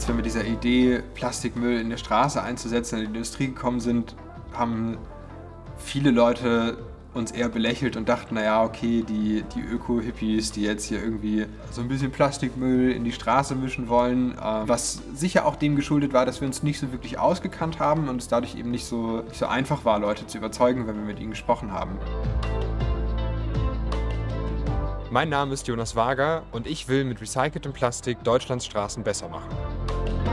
als wir mit dieser Idee, Plastikmüll in der Straße einzusetzen, in die Industrie gekommen sind, haben viele Leute uns eher belächelt und dachten, naja, okay, die Öko-Hippies, die jetzt hier irgendwie so ein bisschen Plastikmüll in die Straße mischen wollen, was sicher auch dem geschuldet war, dass wir uns nicht so wirklich ausgekannt haben und es dadurch eben nicht so einfach war, Leute zu überzeugen, wenn wir mit ihnen gesprochen haben. Mein Name ist Jonas Wager und ich will mit recyceltem Plastik Deutschlands Straßen besser machen.